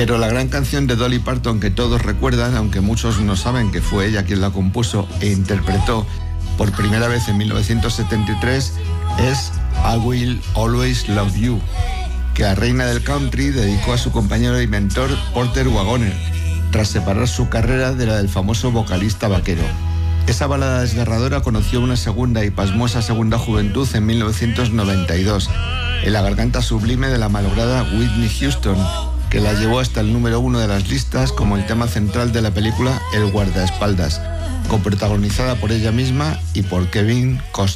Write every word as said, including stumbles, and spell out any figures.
Pero la gran canción de Dolly Parton que todos recuerdan, aunque muchos no saben que fue ella quien la compuso e interpretó por primera vez en mil novecientos setenta y tres, es I Will Always Love You, que la reina del country dedicó a su compañero y mentor Porter Wagoner, tras separar su carrera de la del famoso vocalista vaquero. Esa balada desgarradora conoció una segunda y pasmosa segunda juventud en mil novecientos noventa y dos, en la garganta sublime de la malograda Whitney Houston, que la llevó hasta el número uno de las listas como el tema central de la película El guardaespaldas, coprotagonizada por ella misma y por Kevin Costner.